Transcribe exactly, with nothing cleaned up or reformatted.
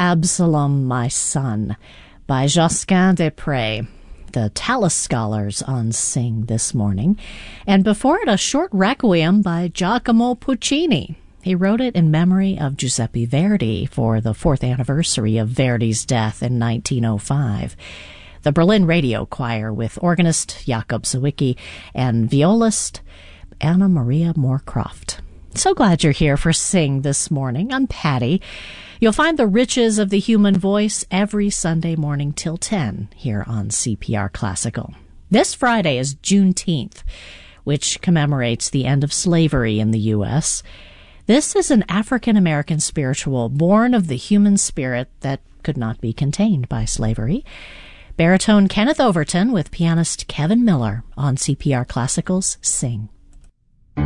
Absalom, My Son by Josquin des Prez, the Tallis Scholars on Sing this morning. And before it, a short requiem by Giacomo Puccini. He wrote it in memory of Giuseppe Verdi for the fourth anniversary of Verdi's death in nineteen oh five. The Berlin Radio Choir with organist Jakob Sawicki and violist Anna Maria Moorcroft. So glad you're here for Sing this morning. I'm Patty. You'll find the riches of the human voice every Sunday morning till ten here on C P R Classical. This Friday is Juneteenth, which commemorates the end of slavery in the U S This is an African-American spiritual born of the human spirit that could not be contained by slavery. Baritone Kenneth Overton with pianist Kevin Miller on C P R Classical's Sing.